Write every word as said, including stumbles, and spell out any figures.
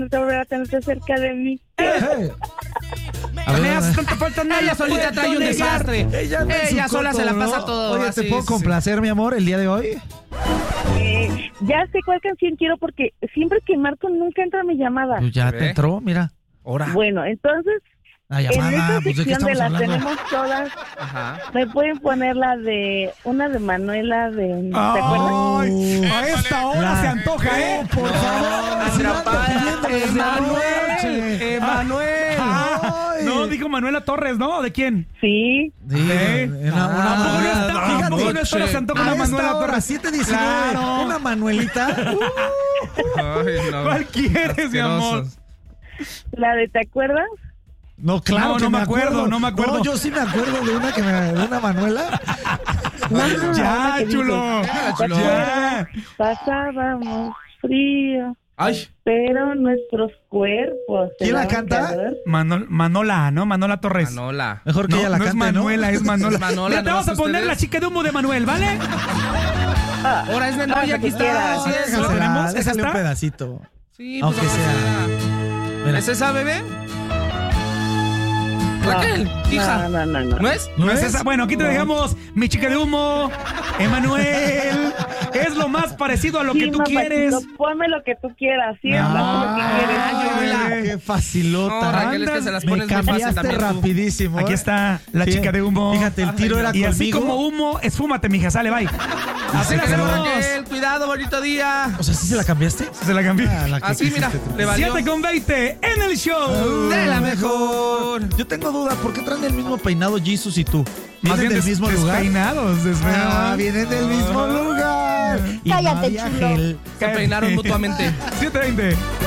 nunca volver a tenerte cerca de mí. Eh. A ver, me hace tanta falta, no, ella solita trae un desastre. Ella, ella sola se la pasa ¿no? todo. Oye, así, ¿te puedo sí. complacer, mi amor, el día de hoy? Eh, ya sé cuál canción quiero porque siempre que marco nunca entra mi llamada. Pues ya ¿Ve? te entró, mira. Ahora. Bueno, entonces, La en esta llamada, pues de qué sección de estamos las hablando. tenemos todas. Ajá. Me pueden poner la de, una de Manuela de, ¿te Ay, acuerdas? a esta hora La- se antoja, ¿eh? Por favor, Atrapada, Emanuel. noche. Emanuel. Ay. No, dijo Manuela Torres, ¿no? ¿De quién? Sí. Sí, una, una, ¿A poco no una- está- a fíjate, poco no está la se antoja una a esta Manuela hora, Torres? siete diecinueve, Claro. una Manuelita. Ay, no. ¿Cuál quieres, mi amor? Asquerosos. La de, ¿te acuerdas? No, claro No, que no me me acuerdo, no me acuerdo. No, yo sí me acuerdo de una que me, de una Manuela. No, Ya, una que dice, chulo. Ya, ¿te chulo. acuerdas? Pasábamos frío, Ay, pero nuestros cuerpos. se ¿Quién la daban canta? calor. Manol- Manola, ¿no? Manola Torres. Manola. Mejor que No, ella la no es cante, Manuela, es Manola. Es Manola, Mira, te ¿no? vamos a poner ¿Ustedes? la chica de humo de Manuel, ¿vale? Ahora es menor, Ah, y aquí lo que está. quieras. Sí, es. ¿Lo Déjasela, tenemos? ¿Esa déjale un está? pedacito. Sí, pues Aunque aunque sea. Mira. ¿Es esa, bebé? Raquel, hija. No, no, no, no. ¿No es? No es esa. Bueno, aquí te dejamos mi chica de humo, Emanuel. Es lo más parecido a lo Sí, que tú papacito, quieres. ponme lo que tú quieras, sí, No. hazme lo que quieres. Ay, Qué facilota. No, Raquel, es que se las Me pones muy fácil cambiaste también tú. rapidísimo. Aquí ¿eh? está la Sí. chica de humo. Fíjate, el tiro era Y así conmigo. como humo, esfúmate, mija, sale, bye. Así lo hacemos, quedamos. Raquel. Cuidado, bonito día. O sea, ¿sí se la cambiaste? Se la cambié. Ah, la que Así, mira, quisiste tú. le valió. siete con veinte en el show. De la mejor. Yo tengo duda, ¿por qué traen el mismo peinado Jesus y tú? Más ¿Vienen bien del des- mismo lugar? despeinados, despeinados. Ah, vienen del mismo lugar. Y Cállate, no había chulo. gel. Se peinaron mutuamente. siete veinte.